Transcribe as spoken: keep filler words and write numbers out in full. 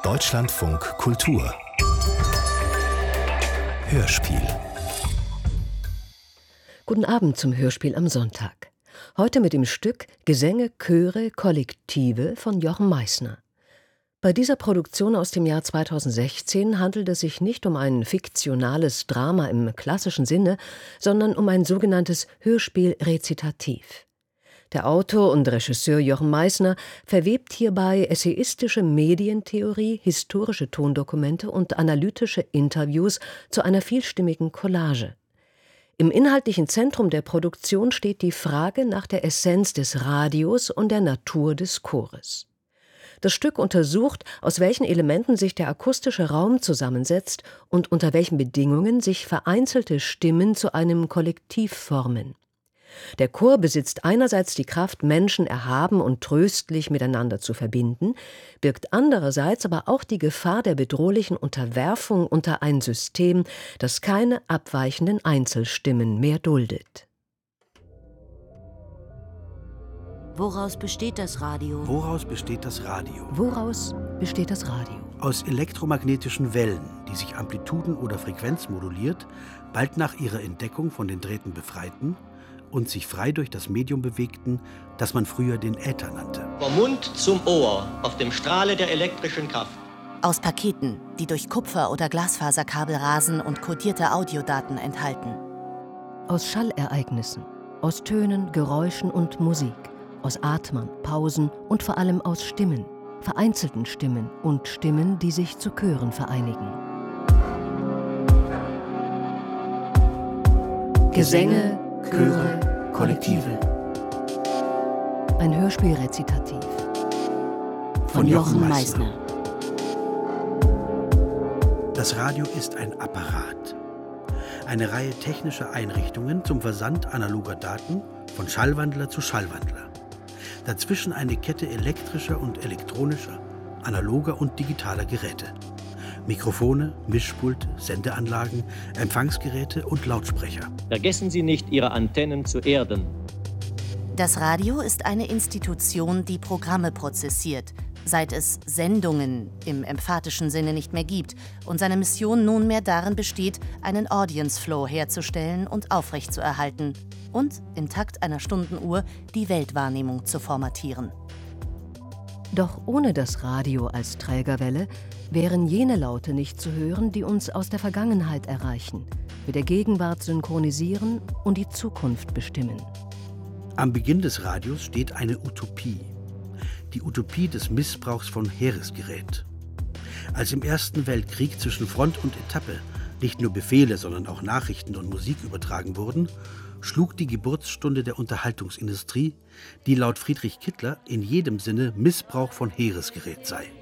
Deutschlandfunk Kultur Hörspiel. Guten Abend zum Hörspiel am Sonntag. Heute mit dem Stück Gesänge, Chöre, Kollektive von Jochen Meissner. Bei dieser Produktion aus dem Jahr zweitausendsechzehn handelt es sich nicht um ein fiktionales Drama im klassischen Sinne, sondern um ein sogenanntes Hörspiel-Rezitativ. Der Autor und Regisseur Jochen Meissner verwebt hierbei essayistische Medientheorie, historische Tondokumente und analytische Interviews zu einer vielstimmigen Collage. Im inhaltlichen Zentrum der Produktion steht die Frage nach der Essenz des Radios und der Natur des Chores. Das Stück untersucht, aus welchen Elementen sich der akustische Raum zusammensetzt und unter welchen Bedingungen sich vereinzelte Stimmen zu einem Kollektiv formen. Der Chor besitzt einerseits die Kraft, Menschen erhaben und tröstlich miteinander zu verbinden, birgt andererseits aber auch die Gefahr der bedrohlichen Unterwerfung unter ein System, das keine abweichenden Einzelstimmen mehr duldet. Woraus besteht das Radio? Woraus besteht das Radio? Woraus besteht das Radio? Aus elektromagnetischen Wellen, die sich amplituden- oder frequenzmoduliert, bald nach ihrer Entdeckung von den Drähten befreiten und sich frei durch das Medium bewegten, das man früher den Äther nannte. Vom Mund zum Ohr, auf dem Strahle der elektrischen Kraft. Aus Paketen, die durch Kupfer- oder Glasfaserkabel rasen und kodierte Audiodaten enthalten. Aus Schallereignissen, aus Tönen, Geräuschen und Musik, aus Atmern, Pausen und vor allem aus Stimmen, vereinzelten Stimmen und Stimmen, die sich zu Chören vereinigen. Gesänge, Chöre, Kollektive. Ein Hörspielrezitativ von Jochen Meissner. Das Radio ist ein Apparat. Eine Reihe technischer Einrichtungen zum Versand analoger Daten von Schallwandler zu Schallwandler. Dazwischen eine Kette elektrischer und elektronischer, analoger und digitaler Geräte. Mikrofone, Mischpult, Sendeanlagen, Empfangsgeräte und Lautsprecher. Vergessen Sie nicht, Ihre Antennen zu erden. Das Radio ist eine Institution, die Programme prozessiert, seit es Sendungen im emphatischen Sinne nicht mehr gibt und seine Mission nunmehr darin besteht, einen Audience Flow herzustellen und aufrechtzuerhalten und im Takt einer Stundenuhr die Weltwahrnehmung zu formatieren. Doch ohne das Radio als Trägerwelle wären jene Laute nicht zu hören, die uns aus der Vergangenheit erreichen, mit der Gegenwart synchronisieren und die Zukunft bestimmen. Am Beginn des Radios steht eine Utopie. Die Utopie des Missbrauchs von Heeresgerät. Als im Ersten Weltkrieg zwischen Front und Etappe nicht nur Befehle, sondern auch Nachrichten und Musik übertragen wurden, schlug die Geburtsstunde der Unterhaltungsindustrie, die laut Friedrich Kittler in jedem Sinne Missbrauch von Heeresgerät sei.